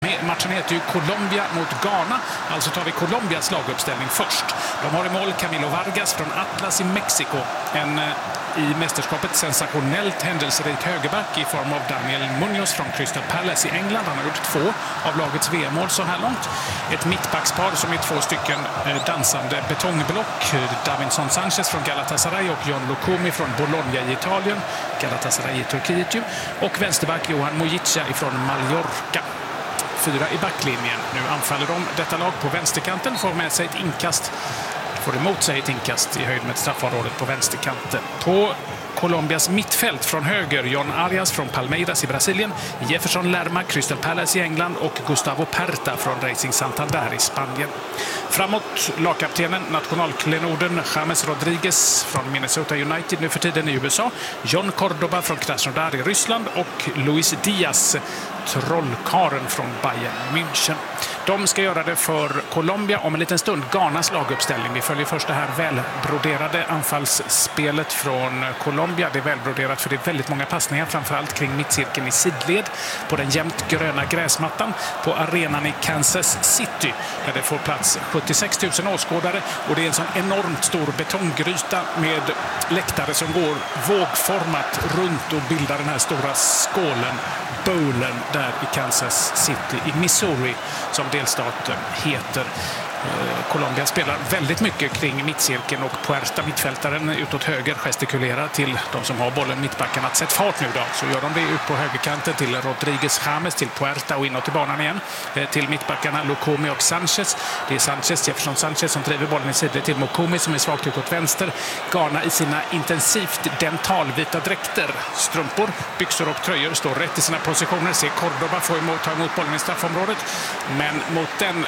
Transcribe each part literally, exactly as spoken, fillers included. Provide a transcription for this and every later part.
Matchen heter ju Colombia mot Ghana. Alltså tar vi Colombias laguppställning först. De har i mål Camilo Vargas från Atlas i Mexiko. En i mästerskapet sensationellt händelserik högerback i form av Daniel Munoz från Crystal Palace i England. Han har gjort två av lagets V M-mål så här långt. Ett mittbackspar som är två stycken dansande betongblock. Davinson Sanchez från Galatasaray och John Lukumi från Bologna i Italien. Galatasaray i Turkiet ju. Och vänsterback Johan Mojica ifrån Mallorca. Fyra i backlinjen. Nu anfaller de detta lag på vänsterkanten. Får med sig ett inkast. Får emot sig ett inkast i höjd med straffområdet på vänsterkanten. På Colombias mittfält från höger John Arias från Palmeiras i Brasilien, Jefferson Lerma, Crystal Palace i England och Gustavo Perta från Racing Santander i Spanien. Framåt lagkaptenen, nationalklenoden James Rodriguez från Minnesota United nu för tiden i U S A, John Cordoba från Krasnodar i Ryssland och Luis Diaz, trollkaren från Bayern München. De ska göra det för Colombia om en liten stund. Ghanas laguppställning. Vi följer först det här välbroderade anfallsspelet från Colombia. Det är välbroderat för det är väldigt många passningar, framförallt kring mittcirkeln i sidled på den jämnt gröna gräsmattan på arenan i Kansas City där det får plats sjuttiosex tusen åskådare och det är en sån enormt stor betonggryta med läktare som går vågformat runt och bildar den här stora skålen, bowlen där i Kansas City i Missouri som delstaten heter. Colombia spelar väldigt mycket kring mittcirkeln och Puerta, mittfältaren utåt höger, gestikulerar till de som har bollen, mittbackarna, att sätta fart nu då. Så gör de det ut på högerkanten till Rodriguez James, till Puerta och inåt i banan igen. Till mittbackarna Lukumi och Sanchez. Det är Sanchez, Jefferson Sanchez som driver bollen i sidled till Mukumi som är svagt utåt vänster. Ghana i sina intensivt dentalvita dräkter, strumpor, byxor och tröjor står rätt i sina positioner. Ser Cordoba få emot, ta emot bollen i straffområdet. Men mot den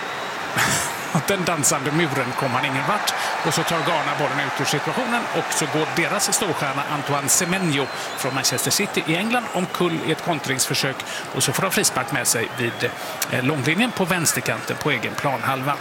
den dansande muren kom han ingen vart och så tar Ghana bollen ut ur situationen och så går deras storstjärna Antoine Semenyo från Manchester City i England omkull i ett kontringsförsök och så får de frispark med sig vid långlinjen på vänsterkanten på egen planhalva.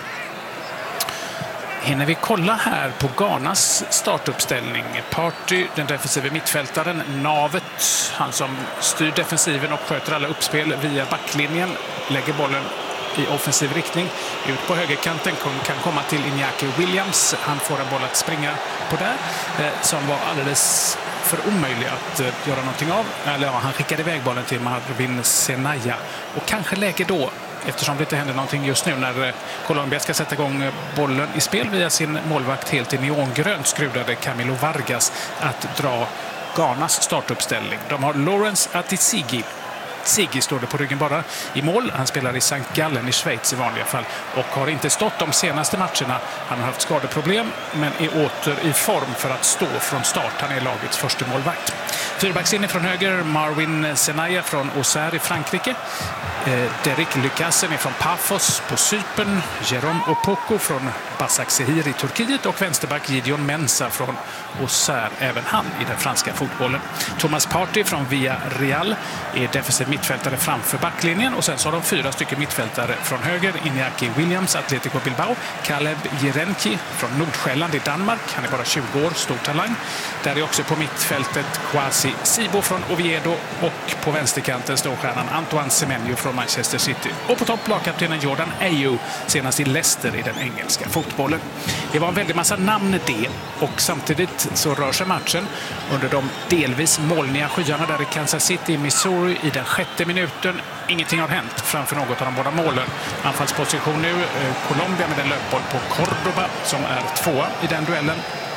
Hinner vi kolla här på Ghanas startuppställning. Party, den defensiva mittfältaren, navet, han som styr defensiven och sköter alla uppspel via backlinjen, lägger bollen i offensiv riktning. Ut på högerkanten kan komma till Iñaki Williams. Han får en boll att springa på där eh, som var alldeles för omöjlig att eh, göra någonting av. Eller ja, han skickade iväg bollen till Marvin Senaya. Och kanske läge då, eftersom det inte händer någonting just nu när eh, Colombia ska sätta igång bollen i spel via sin målvakt helt i neongrönt skrudade Camilo Vargas, att dra Ghanas startuppställning. De har Lawrence Atizigi. Siggy står det på ryggen bara i mål. Han spelar i Sankt Gallen i Schweiz i vanliga fall och har inte stått de senaste matcherna. Han har haft skadeproblem men är åter i form för att stå från start. Han är lagets första målvakt. Fyrbacksinne från höger, Marvin Senaya från Auxerre i Frankrike. Eh, Derek Lykasen är från Paphos på Cypern. Jerome Opoku från Basaksehir i Turkiet och vänsterback Gideon Mensah från Auxerre, även han i den franska fotbollen. Thomas Partey från Villarreal är defensiv mittfältare framför backlinjen och sen så har de fyra stycken mittfältare från höger. Iñaki Williams, Atletico Bilbao. Caleb Jirenki från Nordsjälland i Danmark. Han är bara tjugo år, stor talang. Där är också på mittfältet Kwasi Sibo från Oviedo och på vänsterkanten storstjärnan Antoine Semenyo från Manchester City. Och på topp lagkaptenen Jordan Ayew, senast i Leicester i den engelska fotbollen. Det var en väldig massa namn det och samtidigt så rör sig matchen under de delvis molniga skyarna där i Kansas City i Missouri i den sjätte minuten. Ingenting har hänt framför något av de båda målen. Anfallsposition nu, Colombia med en löpboll på Cordoba som är tvåa i den duellen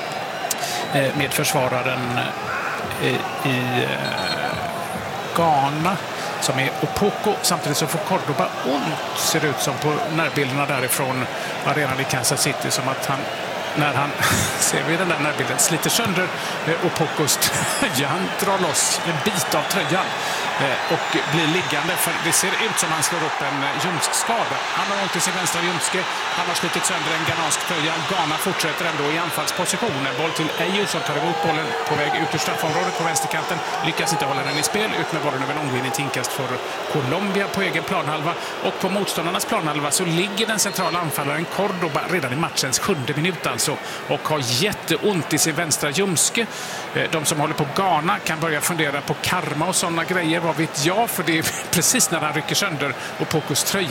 med försvararen i Ghana som är Opoku. Samtidigt så får Cordoba ont, ser det ut som på närbilderna därifrån arenan i Kansas City, som att han, när han ser vi den där närbilden, sliter sönder Opokus tröja. Han drar loss en bit av tröjan och blir liggande, för det ser ut som han slår upp en ljumskskada. Han har ont i sin vänstra ljumske, han har slitit sönder en ghanansk tröja. Ghana fortsätter ändå i anfallsposition. Boll till Ayew som tar emot bollen på väg ut ur straffområdet på vänsterkanten. Lyckas inte hålla den i spel, ut med bollen över långlinjen, tinkast för Colombia på egen planhalva. Och på motståndarnas planhalva så ligger den centrala anfallaren Cordoba redan i matchens sjunde minut alltså och har jätteont i sin vänstra ljumske. De som håller på Ghana kan börja fundera på karma och sådana grejer, vad vet jag, för det är precis när han rycker sönder och Pokus tröja